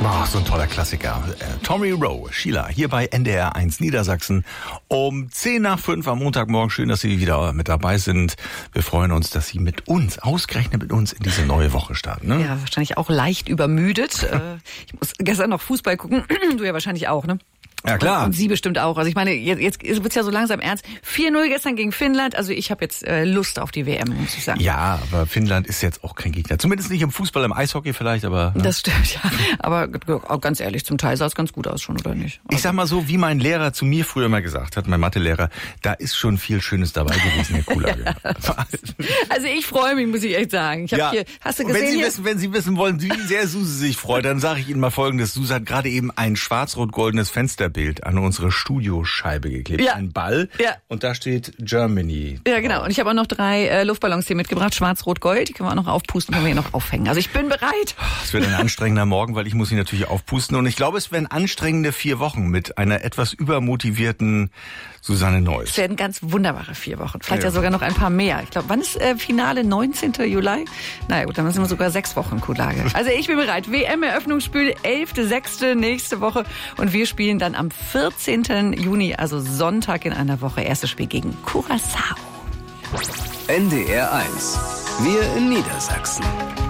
Oh, so ein toller Klassiker. Tommy Rowe, Sheila, hier bei NDR 1 Niedersachsen um 10:10 am Montagmorgen. Schön, dass Sie wieder mit dabei sind. Wir freuen uns, dass Sie ausgerechnet mit uns in diese neue Woche starten. Ne? Ja, wahrscheinlich auch leicht übermüdet. Ich muss gestern noch Fußball gucken. Du ja wahrscheinlich auch, ne? Ja, klar. Und Sie bestimmt auch. Also ich meine, jetzt wird's ja so langsam ernst. 4-0 gestern gegen Finnland. Also ich habe jetzt Lust auf die WM, muss ich sagen. Ja, aber Finnland ist jetzt auch kein Gegner. Zumindest nicht im Fußball, im Eishockey vielleicht, aber... Das stimmt, ja. Aber auch ganz ehrlich, zum Teil sah es ganz gut aus schon, oder nicht? Ich sag mal so, wie mein Lehrer zu mir früher mal gesagt hat, mein Mathelehrer, da ist schon viel Schönes dabei gewesen, Herr Kulage. Also ich freue mich, muss ich echt sagen. Ich hab hier, hast du gesehen, wenn Sie wissen wollen, wie sehr Suse sich freut, dann sage ich Ihnen mal Folgendes. Suse hat gerade eben ein schwarz-rot-goldenes Fensterbild an unsere Studioscheibe geklebt. Ja. Ein Ball. Ja. Und da steht Germany. Ja, genau. Und ich habe auch noch 3 Luftballons hier mitgebracht. Schwarz, Rot, Gold. Die können wir auch noch aufpusten, können wir hier noch aufhängen. Also ich bin bereit. Es wird ein anstrengender Morgen, weil ich muss ihn natürlich aufpusten. Und ich glaube, es werden anstrengende 4 Wochen mit einer etwas übermotivierten Susanne Neuss. Es werden ganz wunderbare 4 Wochen. Vielleicht ja sogar noch ein paar mehr. Ich glaube, wann ist Finale? 19. Juli? Naja gut, dann sind wir sogar 6 Wochen Kulage. Also ich bin bereit. WM-Eröffnungsspiel 11.06. nächste Woche. Und wir spielen dann am 14. Juni, also Sonntag in einer Woche, erstes Spiel gegen Curaçao. NDR 1. Wir in Niedersachsen.